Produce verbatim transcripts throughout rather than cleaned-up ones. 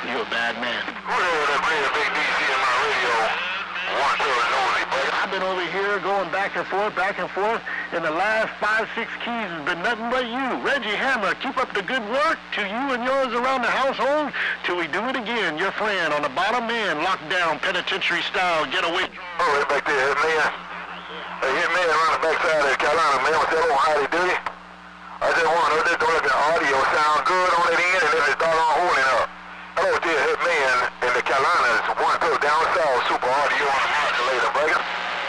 You a bad man. Whoever that play a big D C in my radio, one to a nosy, brother. I've been over here going back and forth, back and forth. In the last five, six keys has been nothing but you. Reggie Hammer, keep up the good work to you and yours around the household till we do it again. Your friend on the bottom man, locked down, penitentiary style, get away. Oh, right back there, hitman. Hey, hitman around the backside of Carolina, man. What's that old howdy do you? I just want to just look at the audio sound good on that end and then it's all on holding up. Hello, dear hitman in the Carolinas, one two down south, super audio on the modulator, brother.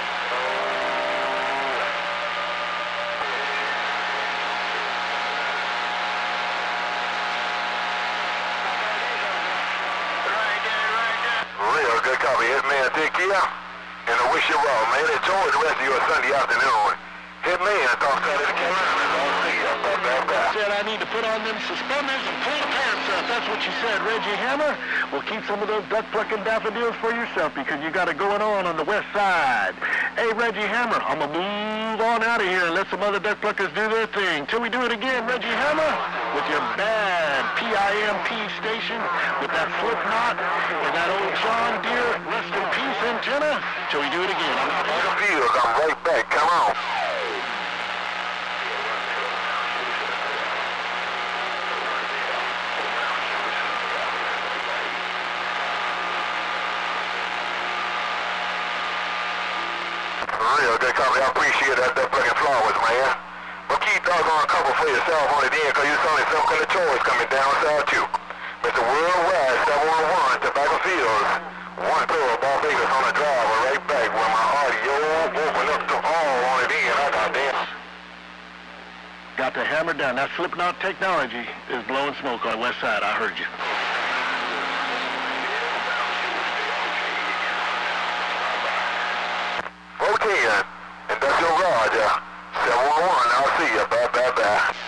Real good copy, hitman, take care. And I wish you well, man. Enjoy the rest of your Sunday afternoon. Hitman, talk to the Carolinas. I'll see you. Bye, bye, bye. Said I need to put on them suspenders and pull the pants up. That's what you said, Reggie Hammer. Well, keep some of those duck-plucking daffodils for yourself because you got it going on on the west side. Hey, Reggie Hammer, I'm going to move on out of here and let some other duck-pluckers do their thing. Till we do it again, Reggie Hammer, with your bad P I M P station, with that flip knot and that old John Deere rest in peace antenna. Till we do it again. I'm out of here. Fields, I'm right back. Come on. Real good copy. I appreciate that, that fucking flowers, man. But keep doggone a couple for yourself on it then, because you saw some kind of choice coming down south too. Mister Worldwide, seven one one, Tobacco Fields, one two, Barbados on the drive, right back where my audio open up to all on it in. I got damn. Got to hammer down. That Slipknot technology is blowing smoke on the west side. I heard you. fourteen, Industrial Garage, seven one one, I'll see you, bye, bye, bye.